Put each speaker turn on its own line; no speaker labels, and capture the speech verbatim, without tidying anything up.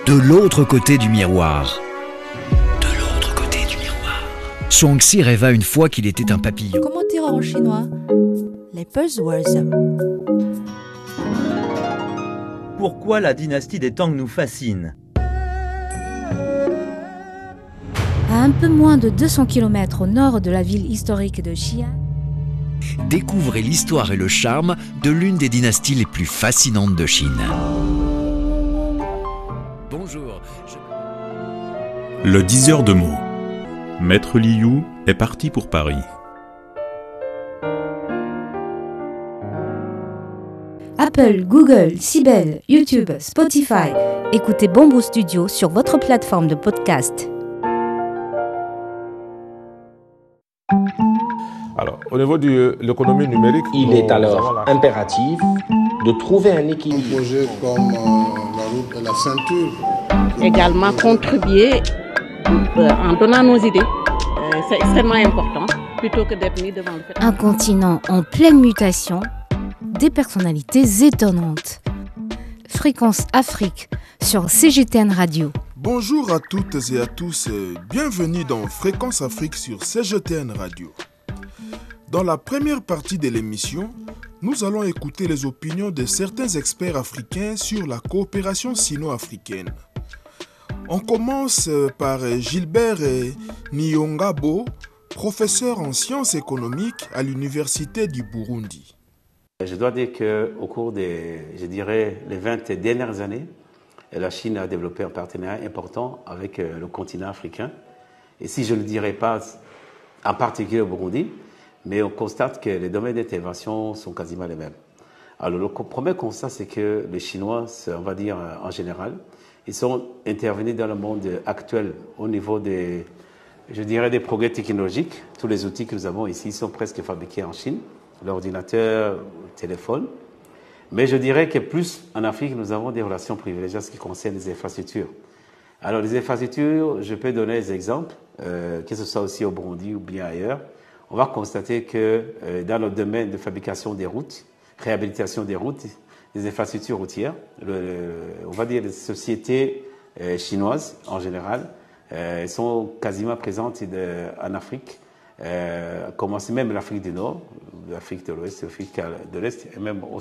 De l'autre côté du miroir. De l'autre côté du miroir. Zhuangzi rêva une fois qu'il était un papillon.
Comment dire en chinois? Les buzzwords.
Pourquoi la dynastie des Tang nous fascine?
À un peu moins de deux cents kilomètres au nord de la ville historique de Xi'an,
Découvrez l'histoire et le charme de l'une des dynasties les plus fascinantes de Chine. Bonjour. Je...
Le diseur de mots. Maître Liu est parti pour Paris.
Apple, Google, Sibel, YouTube, Spotify. Écoutez Bamboo Studio sur votre plateforme de podcast.
Alors, au niveau de l'économie numérique,
il est alors impératif de trouver un équilibre.
Un projet comme euh, la route et la ceinture.
Également contribuer euh, en donnant nos idées. Euh, c'est extrêmement important, plutôt que d'être mis devant le fait.
Un continent en pleine mutation, des personnalités étonnantes. Fréquence Afrique sur C G T N Radio.
Bonjour à toutes et à tous et bienvenue dans Fréquence Afrique sur C G T N Radio. Dans la première partie de l'émission, nous allons écouter les opinions de certains experts africains sur la coopération sino-africaine. On commence par Gilbert Niyongabo, professeur en sciences économiques à l'Université du Burundi.
Je dois dire qu'au cours des, je dirais, les vingt dernières années, la Chine a développé un partenariat important avec le continent africain. Et si je ne le dirais pas en particulier au Burundi, mais on constate que les domaines d'intervention sont quasiment les mêmes. Alors, le premier constat, c'est que les Chinois, on va dire en général, ils sont intervenus dans le monde actuel au niveau des, je dirais, des progrès technologiques. Tous les outils que nous avons ici sont presque fabriqués en Chine, l'ordinateur, le téléphone. Mais je dirais que plus en Afrique, nous avons des relations privilégiées en ce qui concerne les infrastructures. Alors, les infrastructures, je peux donner des exemples, euh, que ce soit aussi au Burundi ou bien ailleurs. On va constater que euh, dans le domaine de fabrication des routes, réhabilitation des routes, des infrastructures routières, le, le, on va dire les sociétés euh, chinoises en général euh, sont quasiment présentes de, en Afrique, euh, commencer même l'Afrique du Nord, l'Afrique de l'Ouest, l'Afrique de l'Est et même au